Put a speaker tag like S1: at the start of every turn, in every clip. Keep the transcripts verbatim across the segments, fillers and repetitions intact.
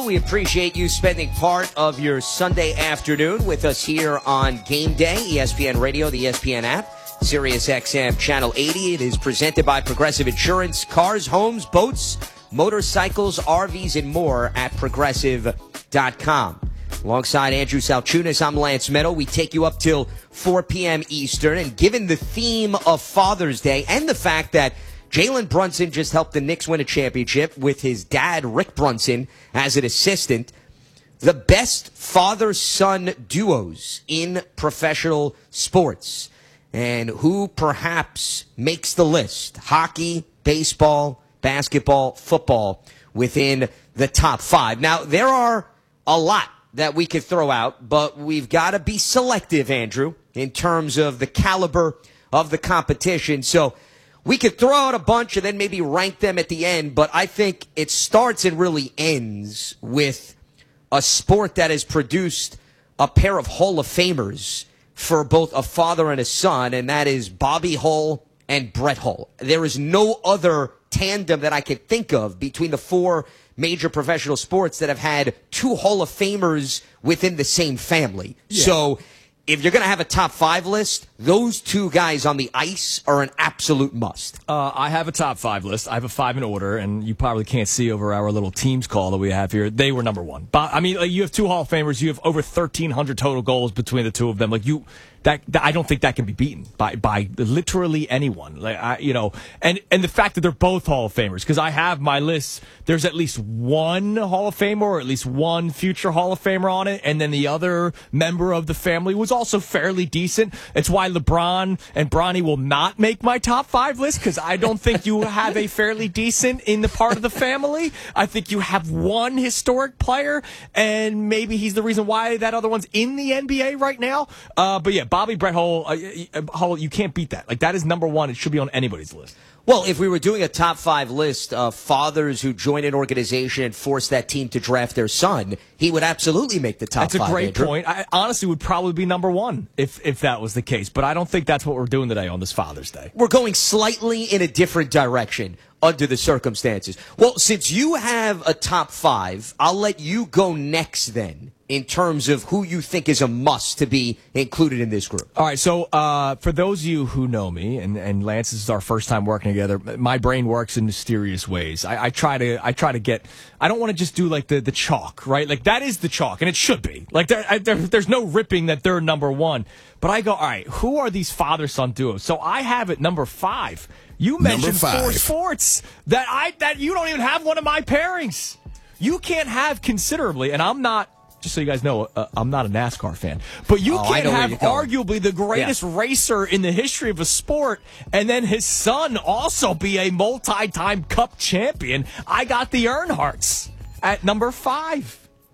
S1: We appreciate you spending part of your Sunday afternoon with us here on Game Day, E S P N Radio, the E S P N app, Sirius X M Channel eighty. It is presented by Progressive Insurance. Cars, homes, boats, motorcycles, R Vs, and more at progressive dot com. Alongside Andrew Salchunas, I'm Lance Meadow. We take you up till four p.m. Eastern. And given the theme of Father's Day and the fact that Jalen Brunson just helped the Knicks win a championship with his dad, Rick Brunson, as an assistant, the best father-son duos in professional sports. And who perhaps makes the list? Hockey, baseball, basketball, football within the top five. Now, there are a lot that we could throw out, but we've got to be selective, Andrew, in terms of the caliber of the competition. So we could throw out a bunch and then maybe rank them at the end, but I think it starts and really ends with a sport that has produced a pair of Hall of Famers for both a father and a son, and that is Bobby Hull and Brett Hull. There is no other tandem that I could think of between the four major professional sports that have had two Hall of Famers within the same family. Yeah. So if you're going to have a top five list, those two guys on the ice are an absolute must.
S2: Uh, I have a top five list. I have a five in order, and you probably can't see over our little Teams call that we have here. They were number one. But I mean, like, you have two Hall of Famers. You have over thirteen hundred total goals between the two of them. Like you, that, that I don't think that can be beaten by by literally anyone. Like I, you know, and and the fact that they're both Hall of Famers, because I have my list. There's at least one Hall of Famer or at least one future Hall of Famer on it, and then the other member of the family was also fairly decent. It's why LeBron and Bronny will not make my top five list, because I don't think you have a fairly decent in the part of the family. I think you have one historic player, and maybe he's the reason why that other one's in the N B A right now. Uh, but yeah, Bobby Brett Hull, uh, Hull, you can't beat that. Like, that is number one. It should be on anybody's list.
S1: Well, if we were doing a top five list of fathers who joined an organization and forced that team to draft their son, he would absolutely make the top
S2: that's five. That's a great
S1: Andrew.
S2: point. I honestly would probably be number one if, if that was the case. But I don't think that's what we're doing today on this Father's Day.
S1: We're going slightly in a different direction under the circumstances. Well, since you have a top five, I'll let you go next then, in terms of who you think is a must to be included in this group.
S2: All right, so uh, for those of you who know me, and, and Lance, this is our first time working together, my brain works in mysterious ways. I, I try to I try to get, I don't want to just do like the, the chalk, right? Like, that is the chalk, and it should be. Like, there, I, there, there's no ripping that they're number one. But I go, all right, who are these father-son duos? So I have it number five. You mentioned four sports that I that you don't even have one of my pairings. You can't have considerably, and I'm not, just so you guys know, uh, I'm not a NASCAR fan. But you oh, can't have arguably the greatest yeah. racer in the history of a sport, and then his son also be a multi-time Cup champion. I got the Earnhardts at number five.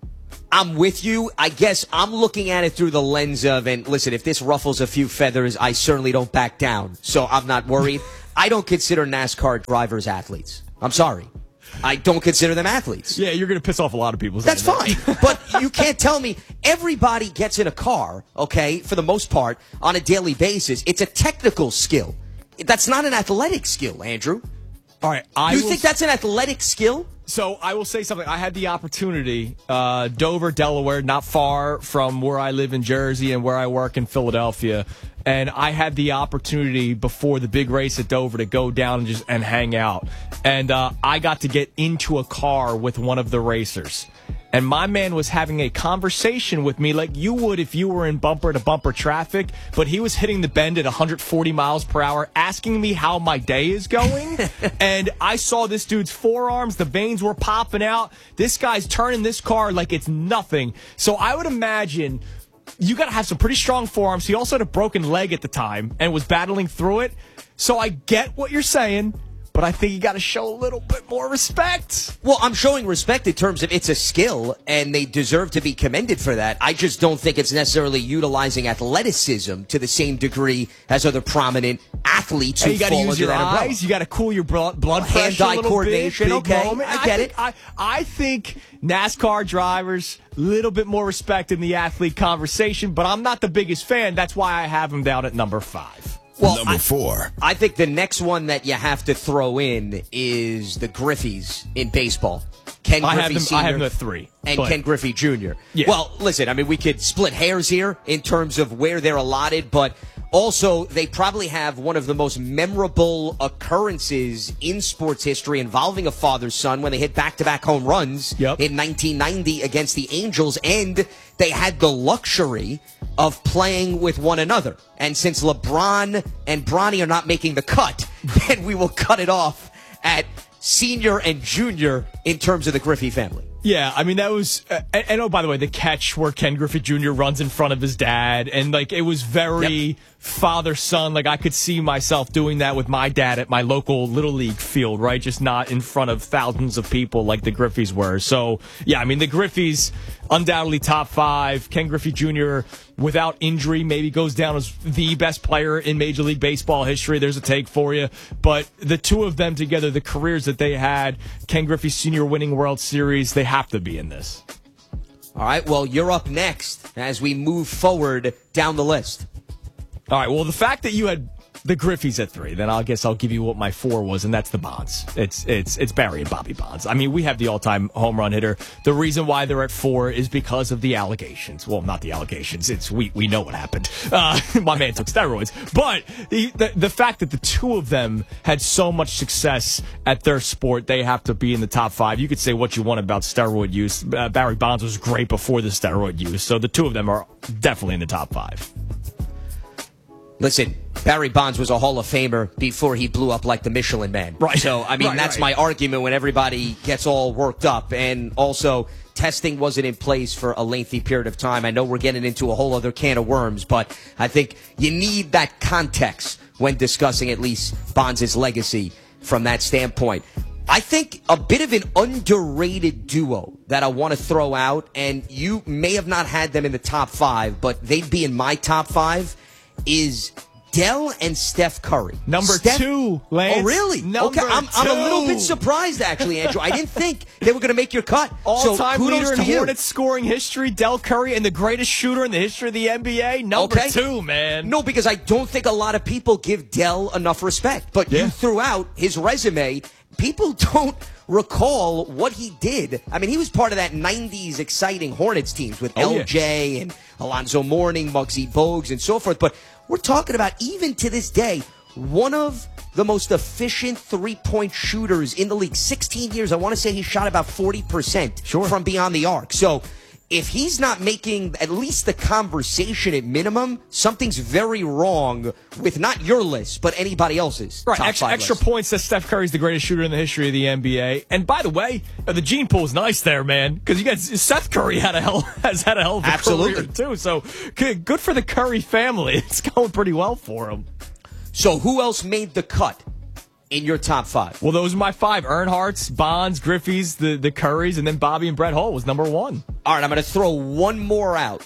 S1: I'm with you. I guess I'm looking at it through the lens of, and listen, if this ruffles a few feathers, I certainly don't back down. So I'm not worried. I don't consider NASCAR drivers athletes. I'm sorry. I don't consider them athletes.
S2: Yeah, you're going to piss off a lot of people.
S1: That's fine. But you can't tell me everybody gets in a car, okay, for the most part, on a daily basis. It's a technical skill. That's not an athletic skill, Andrew.
S2: All right. I
S1: you
S2: will
S1: think that's an athletic skill?
S2: So I will say something. I had the opportunity, uh, Dover, Delaware, not far from where I live in Jersey and where I work in Philadelphia. And I had the opportunity before the big race at Dover to go down and just and hang out. And uh, I got to get into a car with one of the racers. And my man was having a conversation with me like you would if you were in bumper-to-bumper traffic, but he was hitting the bend at one hundred forty miles per hour, asking me how my day is going. And I saw this dude's forearms. The veins were popping out. This guy's turning this car like it's nothing. So I would imagine you got to have some pretty strong forearms. He also had a broken leg at the time and was battling through it. So I get what you're saying, but I think you got to show a little bit more respect.
S1: Well, I'm showing respect in terms of it's a skill, and they deserve to be commended for that. I just don't think it's necessarily utilizing athleticism to the same degree as other prominent athletes who
S2: hey, you gotta
S1: fall
S2: use
S1: under
S2: your
S1: that
S2: eyes.
S1: umbrella.
S2: You got to cool your blood, blood
S1: well,
S2: pressure a
S1: hand-eye
S2: little
S1: coordination.
S2: bit. Big
S1: Okay,
S2: moment.
S1: I get
S2: think,
S1: it.
S2: I, I think NASCAR drivers, a little bit more respect in the athlete conversation, but I'm not the biggest fan. That's why I have them down at number five.
S1: Well,
S3: Number four.
S1: I, I think the next one that you have to throw in is the Griffeys in baseball. Ken
S2: I
S1: Griffey
S2: have them,
S1: Senior
S2: I have them at three.
S1: and
S2: but,
S1: Ken Griffey Junior
S2: Yeah.
S1: Well, listen, I mean, we could split hairs here in terms of where they're allotted, but also they probably have one of the most memorable occurrences in sports history involving a father-son when they hit back-to-back home runs
S2: Yep.
S1: in nineteen ninety against the Angels, and they had the luxury of playing with one another. And since LeBron and Bronny are not making the cut, then we will cut it off at Senior and Junior in terms of the Griffey family.
S2: Yeah, I mean, that was, uh, and, and oh, by the way, the catch where Ken Griffey Junior runs in front of his dad, and like, it was very
S1: Yep.
S2: father-son. Like, I could see myself doing that with my dad at my local Little League field, right? Just not in front of thousands of people like the Griffeys were. So, yeah, I mean, the Griffeys, undoubtedly top five. Ken Griffey Junior, without injury, maybe goes down as the best player in Major League Baseball history. There's a take for you. But the two of them together, the careers that they had, Ken Griffey Senior winning World Series, they have to be in this.
S1: All right, well, you're up next as we move forward down the list.
S2: All right, well, the fact that you had the Griffeys at three, then I guess I'll give you what my four was, and that's the Bonds. It's it's it's Barry and Bobby Bonds. I mean, we have the all-time home run hitter. The reason why they're at four is because of the allegations. Well, not the allegations. It's we we know what happened. Uh, my man took steroids. But the, the the fact that the two of them had so much success at their sport, they have to be in the top five. You could say what you want about steroid use. Uh, Barry Bonds was great before the steroid use, so the two of them are definitely in the top five.
S1: Listen, Barry Bonds was a Hall of Famer before he blew up like the Michelin Man.
S2: Right.
S1: So, I mean,
S2: Right,
S1: that's
S2: right.
S1: my argument when everybody gets all worked up. And also, testing wasn't in place for a lengthy period of time. I know we're getting into a whole other can of worms, but I think you need that context when discussing at least Bonds' legacy from that standpoint. I think a bit of an underrated duo that I want to throw out, and you may have not had them in the top five, but they'd be in my top five, is Dell and Steph Curry.
S2: Number
S1: Steph,
S2: two, Lance.
S1: Oh, really?
S2: Number
S1: okay, I'm, I'm a little
S2: two.
S1: bit surprised, actually, Andrew. I didn't think they were going to make your cut.
S2: All-time
S1: so kudos
S2: leader in
S1: to you.
S2: Hornets scoring history, Del Curry, and the greatest shooter in the history of the N B A. Number
S1: Okay.
S2: two, man.
S1: No, because I don't think a lot of people give Dell enough respect. But
S2: Yeah.
S1: you threw out his resume. People don't recall what he did. I mean, he was part of that nineties exciting Hornets teams with
S2: Oh, yeah.
S1: L J and Alonzo Mourning, Muggsy Bogues, and so forth. But we're talking about, even to this day, one of the most efficient three-point shooters in the league. sixteen years, I want to say he shot about forty percent
S2: Sure.
S1: from beyond the arc. So if he's not making at least the conversation at minimum, something's very wrong with not your list, but anybody else's.
S2: Right,
S1: top
S2: extra,
S1: five
S2: extra
S1: list.
S2: points that Steph Curry's the greatest shooter in the history of the N B A. And by the way, uh, the gene pool's nice there, man, because you got Seth Curry had a hell has had a hell of a
S1: Absolutely.
S2: career too. So good, good for the Curry family. It's going pretty well for him.
S1: So who else made the cut in your top five?
S2: Well, those are my five: Earnhardt's, Bonds, Griffey's, the the Currys, and then Bobby and Brett Hull was number one.
S1: All right, I'm going to throw one more out.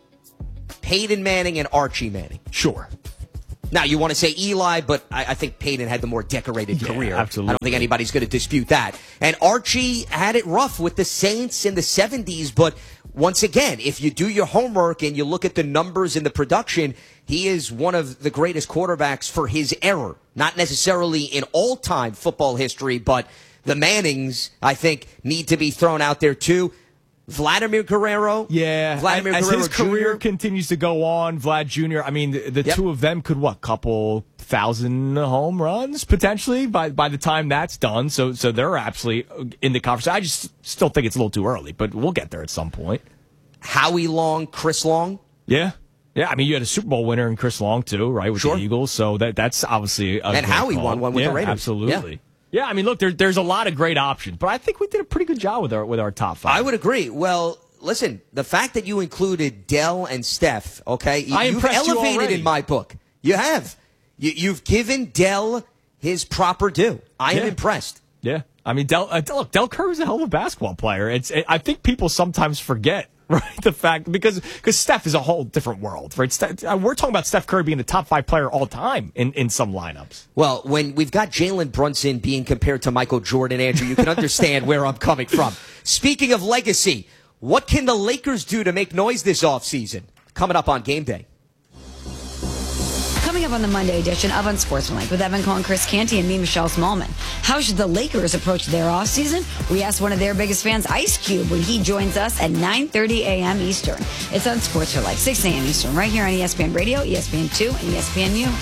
S1: Peyton Manning and Archie Manning.
S2: Sure.
S1: Now, you want to say Eli, but I, I think Peyton had the more decorated
S2: Yeah,
S1: career.
S2: absolutely.
S1: I don't think anybody's going to dispute that. And Archie had it rough with the Saints in the seventies, but once again, if you do your homework and you look at the numbers and the production, he is one of the greatest quarterbacks for his era. Not necessarily in all-time football history, but the Mannings, I think, need to be thrown out there too. Vladimir Guerrero.
S2: Yeah,
S1: Vladimir
S2: as
S1: Guerrero
S2: his career
S1: Junior
S2: continues to go on, Vlad Junior I mean, the, the
S1: Yep.
S2: two of them could what couple thousand home runs potentially by by the time that's done. So so they're absolutely in the conversation. I just still think it's a little too early, but we'll get there at some point.
S1: Howie Long, Chris Long.
S2: Yeah. Yeah, I mean, you had a Super Bowl winner in Chris Long, too, right, with
S1: Sure.
S2: the Eagles. So that that's obviously a
S1: And
S2: great
S1: Howie
S2: call.
S1: won one with
S2: yeah,
S1: the Raiders.
S2: Absolutely.
S1: Yeah.
S2: Yeah, I mean, look, there, there's a lot of great options, but I think we did a pretty good job with our with our top five.
S1: I would agree. Well, listen, the fact that you included Dell and Steph, okay, you,
S2: I
S1: you've
S2: impressed you
S1: elevated
S2: already.
S1: in my book. You have. You, you've given Dell his proper due. I am
S2: Yeah.
S1: impressed.
S2: Yeah, I mean, Del, uh, look, Del Curry's a hell of a basketball player. It's, it, I think people sometimes forget, right, the fact because because Steph is a whole different world, right? Steph, uh, we're talking about Steph Curry being the top five player all time in, in some lineups.
S1: Well, when we've got Jalen Brunson being compared to Michael Jordan, Andrew, you can understand where I'm coming from. Speaking of legacy, what can the Lakers do to make noise this offseason? Coming up on Game Day.
S3: Coming up on the Monday edition of Unsportsmanlike with Evan Cohen, Chris Canty, and me, Michelle Smallman. How should the Lakers approach their offseason? We asked one of their biggest fans, Ice Cube, when he joins us at nine thirty a.m. Eastern. It's Unsportsmanlike, six a.m. Eastern, right here on E S P N Radio, E S P N two, and E S P N U.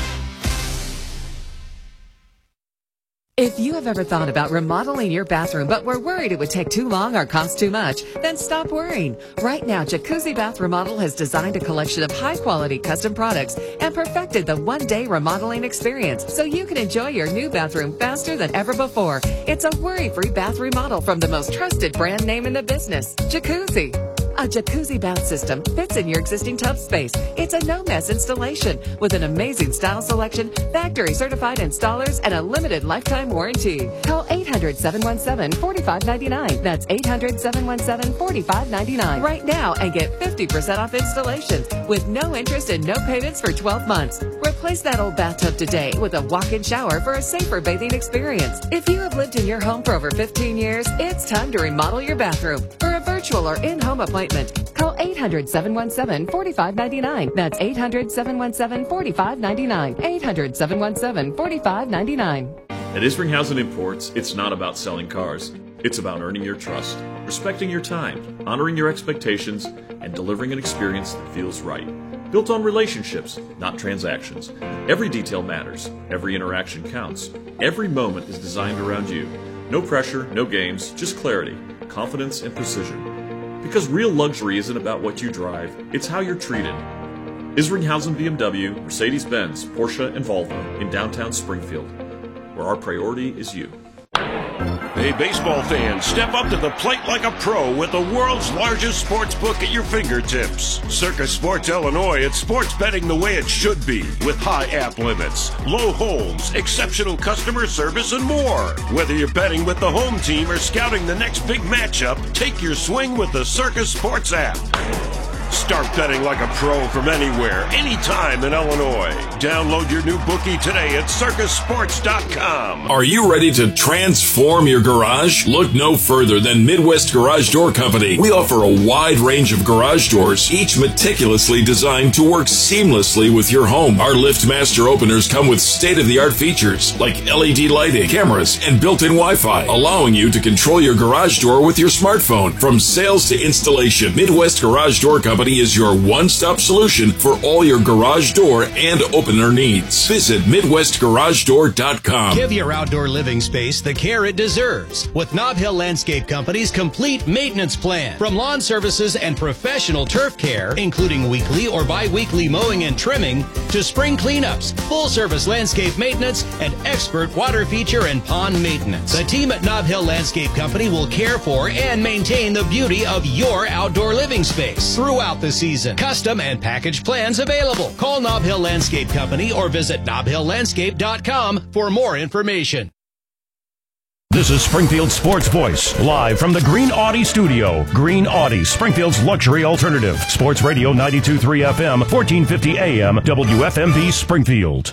S4: If you have ever thought about remodeling your bathroom but were worried it would take too long or cost too much, then stop worrying. Right now, Jacuzzi Bath Remodel has designed a collection of high-quality custom products and perfected the one-day remodeling experience so you can enjoy your new bathroom faster than ever before. It's a worry-free bath remodel from the most trusted brand name in the business, Jacuzzi. A jacuzzi bath system fits in your existing tub space. It's a no-mess installation with an amazing style selection, factory-certified installers, and a limited lifetime warranty. Call eight hundred, seven one seven, four five nine nine. That's eight hundred, seven one seven, four five nine nine right now and get fifty percent off installations with no interest and no payments for twelve months. Replace that old bathtub today with a walk-in shower for a safer bathing experience. If you have lived in your home for over fifteen years, it's time to remodel your bathroom. For a virtual or in-home appointment, call eight hundred, seven one seven, four five nine nine. That's eight hundred, seven one seven, four five nine nine. eight hundred, seven one seven, four five nine nine.
S5: At Isringhausen Imports, it's not about selling cars. It's about earning your trust, respecting your time, honoring your expectations, and delivering an experience that feels right. Built on relationships, not transactions. Every detail matters. Every interaction counts. Every moment is designed around you. No pressure, no games, just clarity, confidence, and precision. Because real luxury isn't about what you drive, it's how you're treated. Isringhausen B M W, Mercedes-Benz, Porsche, and Volvo in downtown Springfield, where our priority is you.
S6: Hey, baseball fans, step up to the plate like a pro with the world's largest sports book at your fingertips. Circus Sports Illinois, it's sports betting the way it should be, with high app limits, low holds, exceptional customer service, and more. Whether you're betting with the home team or scouting the next big matchup, take your swing with the Circus Sports app. Start betting like a pro from anywhere, anytime in Illinois. Download your new bookie today at circus sports dot com.
S7: Are you ready to transform your garage? Look no further than Midwest Garage Door Company. We offer a wide range of garage doors, each meticulously designed to work seamlessly with your home. Our LiftMaster openers come with state-of-the-art features like L E D lighting, cameras, and built-in Wi-Fi, allowing you to control your garage door with your smartphone. From sales to installation, Midwest Garage Door Company is your one-stop solution for all your garage door and opener needs. Visit midwest garage door dot com.
S8: Give your outdoor living space the care it deserves with Nob Hill Landscape Company's complete maintenance plan. From lawn services and professional turf care, including weekly or bi-weekly mowing and trimming, to spring cleanups, full-service landscape maintenance, and expert water feature and pond maintenance. The team at Nob Hill Landscape Company will care for and maintain the beauty of your outdoor living space throughout the season. Custom and package plans available. Call Nob Hill Landscape Company or visit nob hill landscape dot com for more information.
S9: This is Springfield Sports Voice, live from the Green Audi studio. Green Audi, Springfield's luxury alternative. Sports Radio ninety-two point three F M, fourteen fifty A M, W F M B Springfield.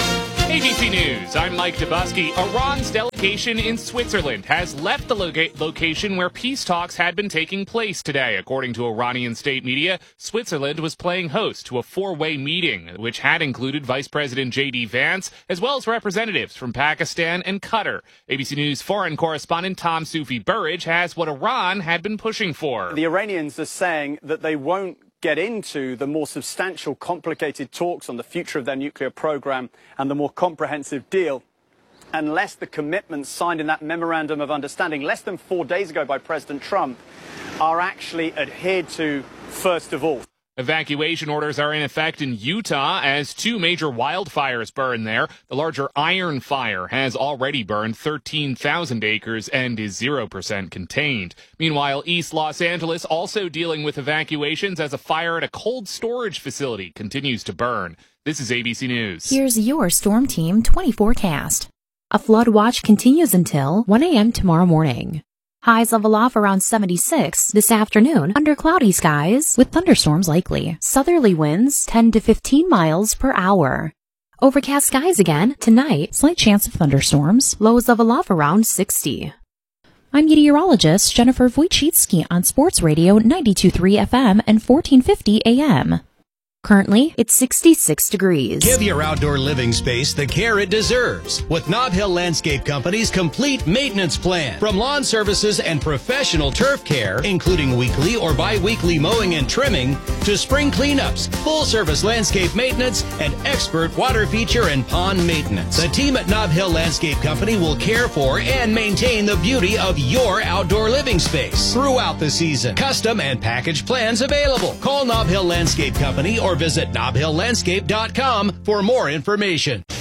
S10: A B C News, I'm Mike Dubusky. Iran's delegation in Switzerland has left the loca- location where peace talks had been taking place today. According to Iranian state media, Switzerland was playing host to a four-way meeting, which had included Vice President J D Vance, as well as representatives from Pakistan and Qatar. A B C News foreign correspondent Tom Sufi Burridge has what Iran had been pushing for.
S11: The Iranians are saying that they won't get into the more substantial, complicated talks on the future of their nuclear program and the more comprehensive deal unless the commitments signed in that memorandum of understanding less than four days ago by President Trump are actually adhered to first of all.
S10: Evacuation orders are in effect in Utah as two major wildfires burn there. The larger Iron Fire has already burned thirteen thousand acres and is zero percent contained. Meanwhile, East Los Angeles also dealing with evacuations as a fire at a cold storage facility continues to burn. This is A B C News.
S12: Here's your Storm Team twenty forecast. A flood watch continues until one a m tomorrow morning. Highs level off around seventy-six this afternoon under cloudy skies with thunderstorms likely. Southerly winds ten to fifteen miles per hour. Overcast skies again tonight. Slight chance of thunderstorms. Lows level off around sixty. I'm meteorologist Jennifer Wojcicki on Sports Radio ninety-two point three F M and fourteen fifty A M. Currently, it's sixty-six degrees.
S8: Give your outdoor living space the care it deserves with Nob Hill Landscape Company's complete maintenance plan. From lawn services and professional turf care, including weekly or bi-weekly mowing and trimming, to spring cleanups, full-service landscape maintenance, and expert water feature and pond maintenance. The team at Nob Hill Landscape Company will care for and maintain the beauty of your outdoor living space throughout the season. Custom and package plans available. Call Nob Hill Landscape Company or visit nob hill landscape dot com for more information.